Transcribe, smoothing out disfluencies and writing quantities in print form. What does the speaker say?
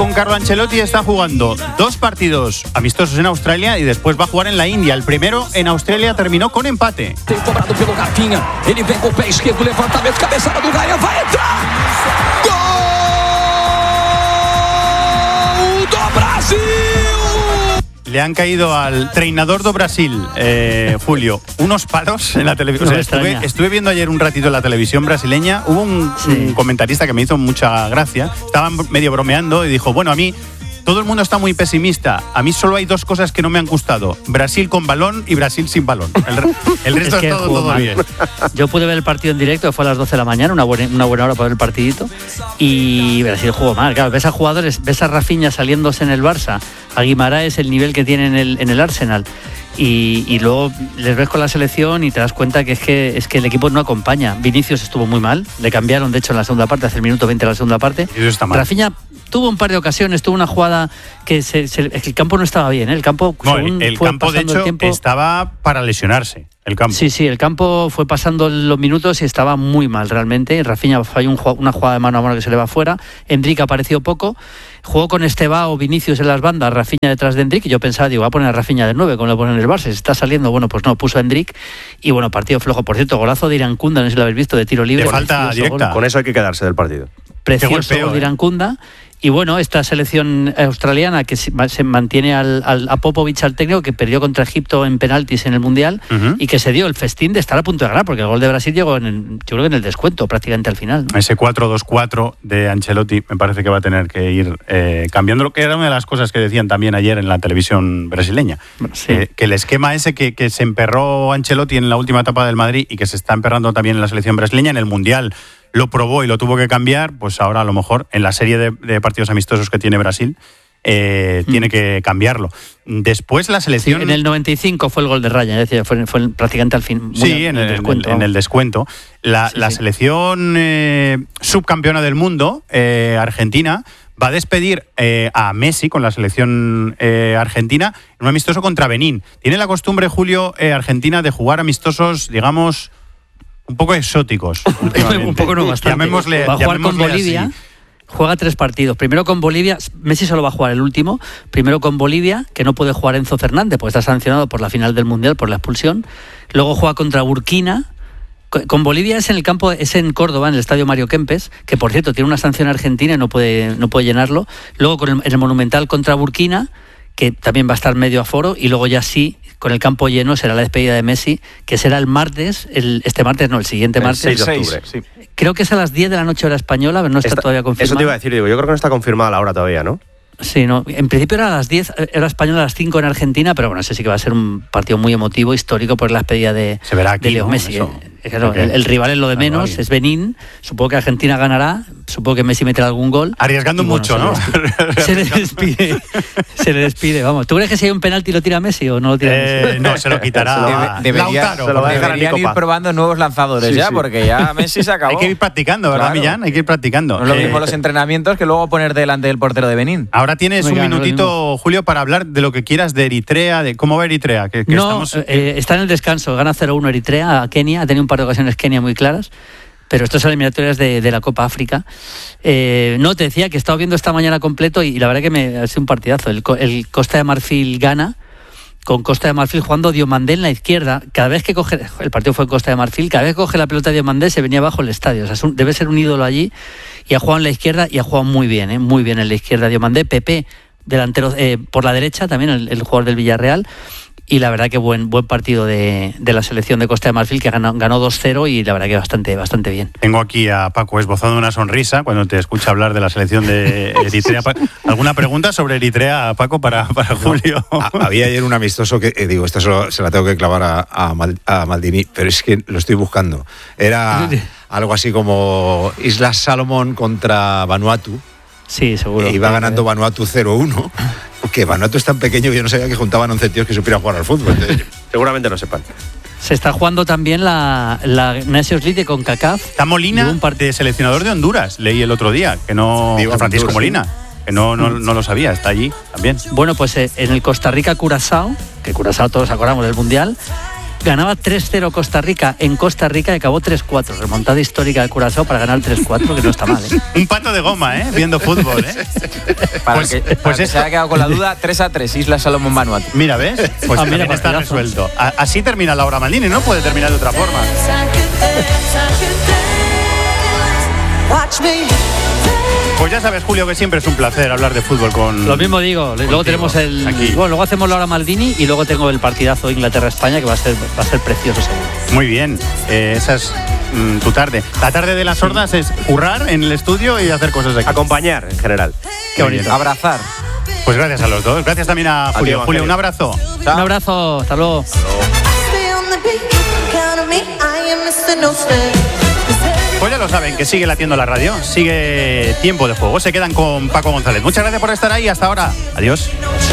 con Carlo Ancelotti está jugando 2 partidos amistosos en Australia y después va a jugar en la India. El primero en Australia terminó con empate. Cobrado pelo Rafinha, ele vem com o pé esquerdo, levantamento, cabeçada do Gaia, vai entrar! Gol do Brasil! Le han caído al treinador do Brasil, Julio, unos palos en la televisión. O sea, estuve viendo ayer un ratito en la televisión brasileña. Hubo un comentarista que me hizo mucha gracia. Estaba medio bromeando y dijo, bueno, a mí todo el mundo está muy pesimista. A mí solo hay 2 cosas que no me han gustado. Brasil con balón y Brasil sin balón. El resto es todo bien. Yo pude ver el partido en directo, fue a las 12 de la mañana, una buena hora para ver el partidito. Y Brasil jugó mal. Claro, ves a jugadores, ves a Rafinha saliéndose en el Barça, a Guimaraes el nivel que tiene en el Arsenal. Y luego les ves con la selección y te das cuenta que es que el equipo no acompaña. Vinicius estuvo muy mal, le cambiaron de hecho en la segunda parte, hace el minuto 20 de la segunda parte. Y eso está mal. Rafinha tuvo un par de ocasiones, tuvo una jugada que el campo no estaba bien, ¿eh? El campo, el campo de hecho estaba para lesionarse. El campo. Sí, el campo fue pasando los minutos y estaba muy mal realmente. Rafinha falló una jugada de mano a mano que se le va fuera. Endrick apareció poco. Jugó con Estebao, Vinicius en las bandas, Rafinha detrás de Endrick. Y yo pensaba, va a poner a Rafinha de 9, como lo pone en el Barça. Se está saliendo, bueno, pues no, puso a Endrick. Y bueno, partido flojo. Por cierto, golazo de Irankunda, no sé si lo habéis visto, de tiro libre. De falta directa. Gol. Con eso hay que quedarse del partido. Precioso gol de Irankunda. Y bueno, esta selección australiana que se mantiene a Popovic, al técnico, que perdió contra Egipto en penaltis en el Mundial y que se dio el festín de estar a punto de ganar, porque el gol de Brasil llegó yo creo que en el descuento, prácticamente al final, ¿no? Ese 4-2-4 de Ancelotti me parece que va a tener que ir cambiando, lo que era una de las cosas que decían también ayer en la televisión brasileña. Sí. Que el esquema ese que se emperró Ancelotti en la última etapa del Madrid y que se está emperrando también en la selección brasileña, en el Mundial lo probó y lo tuvo que cambiar, pues ahora a lo mejor en la serie de partidos amistosos que tiene Brasil tiene que cambiarlo. Después la selección... Sí, en el 95 fue el gol de Raya, es decir, fue prácticamente al fin. Sí, en el descuento. La selección subcampeona del mundo, Argentina, va a despedir a Messi con la selección argentina en un amistoso contra Benín. Tiene la costumbre, Julio, Argentina, de jugar amistosos, digamos, un poco exóticos. Un poco no, bastante. Va a jugar con Bolivia. Así. Juega 3 partidos. Primero con Bolivia, Messi solo va a jugar el último. Primero con Bolivia, que no puede jugar Enzo Fernández, porque está sancionado por la final del Mundial, por la expulsión. Luego juega contra Burkina. Con Bolivia es en Córdoba, en el estadio Mario Kempes, que por cierto tiene una sanción argentina y no puede llenarlo. Luego en el Monumental contra Burkina, que también va a estar medio aforo, y luego ya sí, con el campo lleno, será la despedida de Messi, que será el martes, el siguiente martes. 6 de octubre. Sí. Creo que es a las 10 de la noche hora española, pero no está todavía confirmado. Eso te iba a decir, yo creo que no está confirmada la hora todavía, ¿no? Sí, no. En principio era a las 10, era española a las 5 en Argentina, pero bueno, ese sí que va a ser un partido muy emotivo, histórico por la despedida de Leo Messi. Claro, el rival es lo de menos, es Benín. Supongo que Argentina ganará, supongo que Messi meterá algún gol. Arriesgando mucho, ¿no? Se le despide, vamos. ¿Tú crees que si hay un penalti lo tira Messi o no lo tira Messi? No, se lo quitará. Deberían ir probando nuevos lanzadores porque ya Messi se acabó. Hay que ir practicando, ¿verdad, Millán? Hay que ir practicando. No es lo mismo los entrenamientos que luego poner delante del portero de Benín. Ahora tienes un minutito, Julio, para hablar de lo que quieras de Eritrea, de cómo va Eritrea. Está en el descanso, gana 0-1 Eritrea a Kenia, ha tenido un par de ocasiones Kenia muy claras, pero estas son eliminatorias de la Copa África. No, te decía que he estado viendo esta mañana completo y la verdad que ha sido un partidazo. El Costa de Marfil gana, con Costa de Marfil jugando Diomandé en la izquierda. Cada vez que coge, el partido fue en Costa de Marfil, cada vez que coge la pelota de Diomandé se venía abajo el estadio. O sea, debe ser un ídolo allí, y ha jugado en la izquierda y ha jugado muy bien en la izquierda Diomandé. Pepe, delantero por la derecha, también el jugador del Villarreal. Y la verdad que buen partido de la selección de Costa de Marfil, que ganó 2-0 y la verdad que bastante bien. Tengo aquí a Paco esbozando una sonrisa cuando te escucha hablar de la selección de Eritrea. ¿Alguna pregunta sobre Eritrea, Paco, para Julio? Había ayer un amistoso que, esto se la tengo que clavar a Maldini, pero es que lo estoy buscando. Era algo así como Islas Salomón contra Vanuatu. Sí, seguro. Iba ganando Vanuatu 0-1. Que Vanuatu es tan pequeño que yo no sabía que juntaban 11 tíos que supieran jugar al fútbol. Entonces, seguramente no sepan. Se está jugando también la Nations League con CACAF. Está Molina, de seleccionador de Honduras, leí el otro día, que no... Francisco Molina, que no lo sabía, está allí también. Bueno, pues en el Costa Rica-Curazao, que Curazao todos acordamos del Mundial, ganaba 3-0 Costa Rica en Costa Rica y acabó 3-4. Remontada histórica de Curazao para ganar 3-4, que no está mal, ¿eh? Un pato de goma, viendo fútbol, Para que se haya quedado con la duda, 3-3, Islas Salomón Vanuatu. Mira, ¿ves? Pues también está resuelto. Así termina Laura Maldini, no puede terminar de otra forma. Pues ya sabes, Julio, que siempre es un placer hablar de fútbol con... Lo mismo digo, luego tenemos aquí. Bueno, luego hacemos Laura Maldini y luego tengo el partidazo Inglaterra-España, que va a ser precioso seguro. Muy bien, esa es tu tarde. La tarde de las sordas es currar en el estudio y hacer cosas aquí. Acompañar, en general. Qué bonito. Abrazar. Pues gracias a los dos. Gracias también a Julio. Julio, un abrazo. Chao. Un abrazo, hasta luego. Pues ya lo saben, que sigue latiendo la radio, sigue Tiempo de Juego. Se quedan con Paco González. Muchas gracias por estar ahí. Hasta ahora. Adiós.